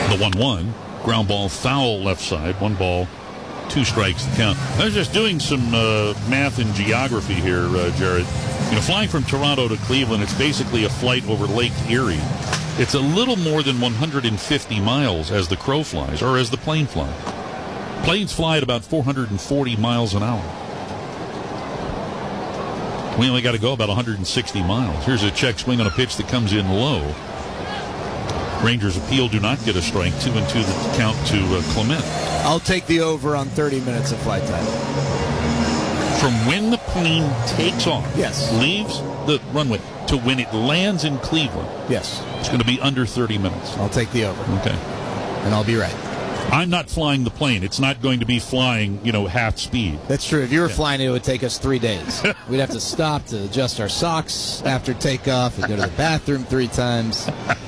The 1-1. Ground ball foul left side. 1 ball, 2 strikes the count. I was just doing some math and geography here, Jared. Flying from Toronto to Cleveland, it's basically a flight over Lake Erie. It's a little more than 150 miles as the crow flies, or as the plane flies. Planes fly at about 440 miles an hour. We only got to go about 160 miles. Here's a check swing on a pitch that comes in low. Rangers appeal, do not get a strike. 2-2 the count to Clement. I'll take the over on 30 minutes of flight time. From when the plane takes off, yes, leaves the runway, to when it lands in Cleveland, yes, it's going to be under 30 minutes. I'll take the over. Okay. And I'll be right. I'm not flying the plane. It's not going to be flying, half speed. That's true. If you were flying, it would take us 3 days. We'd have to stop to adjust our socks after takeoff and go to the bathroom 3 times.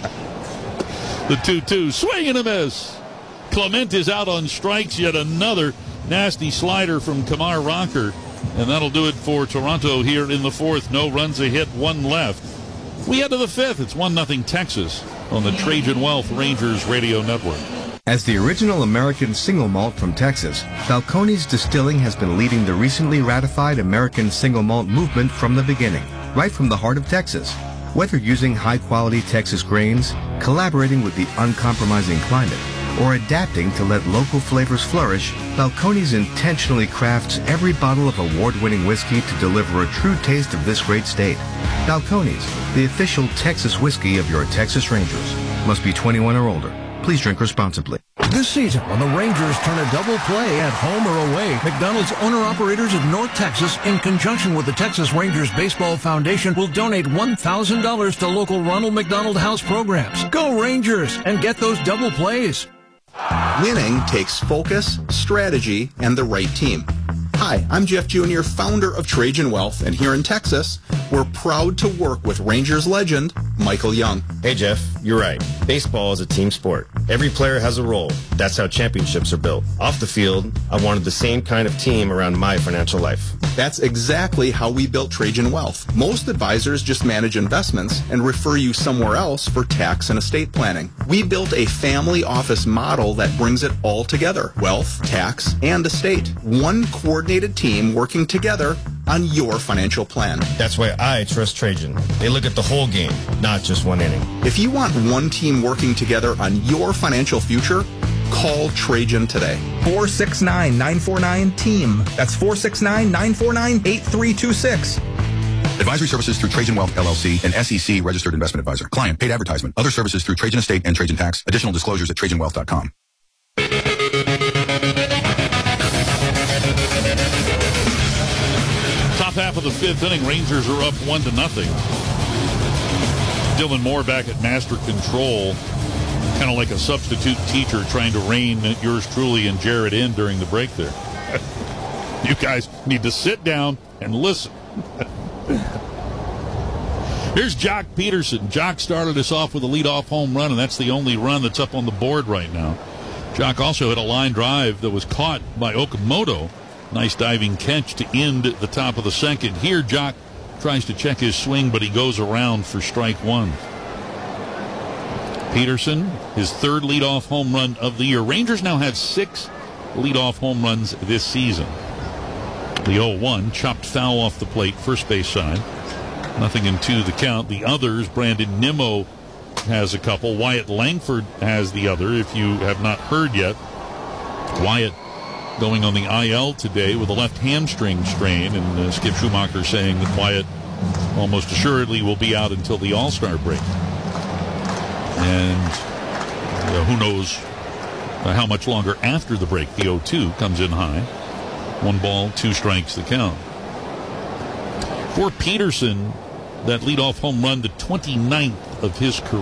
The 2-2, swing and a miss. Clement is out on strikes. Yet another nasty slider from Kamar Rocker. And that'll do it for Toronto here in the 4th. No runs, a hit, 1 left. We head to the 5th. It's 1-0 Texas on the Trajan Wealth Rangers Radio Network. As the original American single malt from Texas, Balcones Distilling has been leading the recently ratified American single malt movement from the beginning, right from the heart of Texas. Whether using high-quality Texas grains, collaborating with the uncompromising climate, or adapting to let local flavors flourish, Balcones intentionally crafts every bottle of award-winning whiskey to deliver a true taste of this great state. Balcones, the official Texas whiskey of your Texas Rangers. Must be 21 or older. Please drink responsibly. This season, when the Rangers turn a double play at home or away, McDonald's owner-operators of North Texas, in conjunction with the Texas Rangers Baseball Foundation, will donate $1,000 to local Ronald McDonald House programs. Go Rangers and get those double plays. Winning takes focus, strategy, and the right team. Hi, I'm Jeff Jr., founder of Trajan Wealth, and here in Texas, we're proud to work with Rangers legend, Michael Young. Hey, Jeff, you're right. Baseball is a team sport. Every player has a role. That's how championships are built. Off the field, I wanted the same kind of team around my financial life. That's exactly how we built Trajan Wealth. Most advisors just manage investments and refer you somewhere else for tax and estate planning. We built a family office model that brings it all together. Wealth, tax, and estate. One coordinated team working together on your financial plan. That's why I trust Trajan. They look at the whole game, not just one inning. If you want one team working together on your financial future, call Trajan today. 469-949-TEAM. That's 469-949-8326. Advisory services through Trajan Wealth, LLC, an SEC registered investment advisor. Client paid advertisement. Other services through Trajan Estate and Trajan Tax. Additional disclosures at TrajanWealth.com. Top half of the 5th inning, Rangers are up 1-0. Dylan Moore back at master control, kind of like a substitute teacher trying to rein yours truly and Jared in during the break there. You guys need to sit down and listen. Here's Jock Peterson. Jock started us off with a leadoff home run, and that's the only run that's up on the board right now. Jock also hit a line drive that was caught by Okamoto. Nice diving catch to end the top of the 2nd. Here, Jock tries to check his swing, but he goes around for strike 1. Peterson, his 3rd leadoff home run of the year. Rangers now have 6 leadoff home runs this season. The 0-1 chopped foul off the plate, first base side. 0-2 the count. The others, Brandon Nimmo has a couple. Wyatt Langford has the other. If you have not heard yet, Wyatt going on the IL today with a left hamstring strain, and Skip Schumacher saying that Wyatt almost assuredly will be out until the All-Star break. And who knows how much longer after the break. The 0-2 comes in high. 1 ball, 2 strikes the count. For Peterson, that leadoff home run, the 29th of his career.